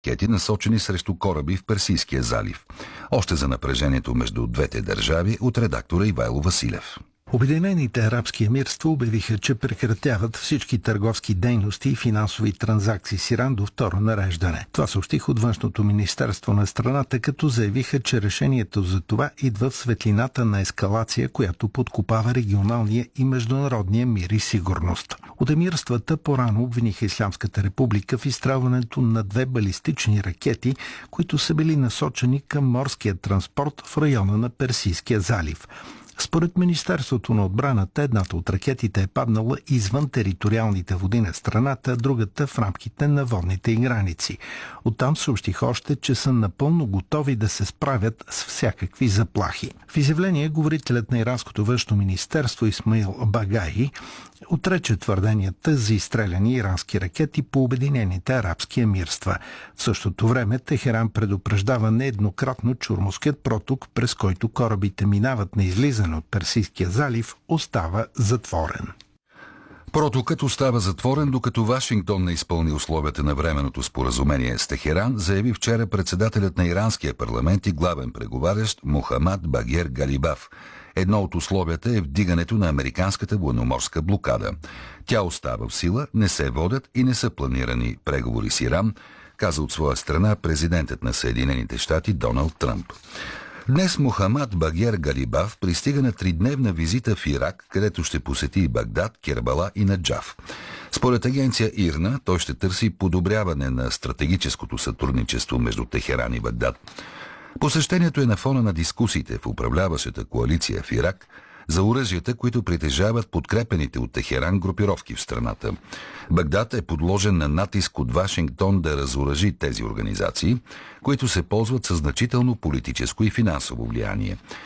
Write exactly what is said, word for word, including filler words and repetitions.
ракети, насочени срещу кораби в Персийския залив. Още за напрежението между двете държави от редактора Ивайло Василев. Обединените арабски емирства обявиха, че прекратяват всички търговски дейности и финансови транзакции с Иран до второ нареждане. Това съобщих от външното министерство на страната, като заявиха, че решението за това идва в светлината на ескалация, която подкопава регионалния и международния мир и сигурност. От емирствата по-рано обвиниха Ислямската република в изстрелването на две балистични ракети, които са били насочени към морския транспорт в района на Персийския залив. Според Министерството на отбраната, едната от ракетите е паднала извън териториалните води на страната, а другата в рамките на водните й граници. Оттам съобщих още, че са напълно готови да се справят с всякакви заплахи. В изявление говорителят на иранското външно министерство Исмаил Багаи отрече твърденията за изстреляни ирански ракети по Обединените арабски емирства. В същото време Техеран предупреждава нееднократно, че Ормузският проток, през който корабите минават на излизане от Персийския залив, остава затворен. Протокът остава затворен, докато Вашингтон не изпълни условията на временното споразумение с Техеран, заяви вчера председателят на иранския парламент и главен преговарящ Мохамад Багер Галибаф. Едно от условията е вдигането на американската военноморска блокада. Тя остава в сила, не се водят и не са планирани преговори с Иран, каза от своя страна президентът на Съединените щати Доналд Тръмп. Днес Мохамад Багер Галибаф пристига на тридневна визита в Ирак, където ще посети и Багдад, Кербала и Наджаф. Според агенция ИРНА, той ще търси подобряване на стратегическото сътрудничество между Техеран и Багдад. Посещението е на фона на дискусиите в управляващата коалиция в Ирак за оръжията, които притежават подкрепените от Техеран групировки в страната. Багдад е подложен на натиск от Вашингтон да разоръжи тези организации, които се ползват със значително политическо и финансово влияние.